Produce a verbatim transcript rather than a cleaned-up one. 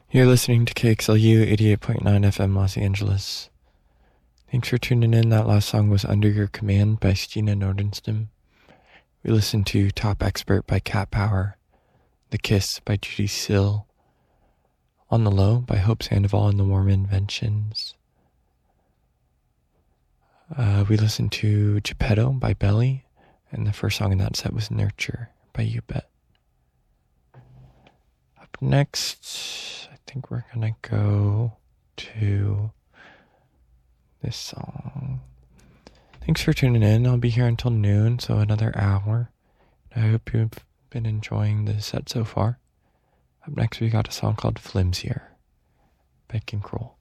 You're listening to K X L U eighty-eight point nine F M Los Angeles. Thanks for tuning in. That last song was Under Your Command by Stina Nordenstam. We listened to Top Expert by Cat Power, The Kiss by Judy Sill, On the Low by Hope Sandoval and the Warm Inventions. Uh, we listened to Geppetto by Belly, and the first song in that set was Nurture by You Bet. Up next, I think we're gonna go to this song. Thanks for tuning in. I'll be here until noon, so another hour. I hope you've been enjoying the set so far. Up next, we got a song called Flimsier by King Kroll.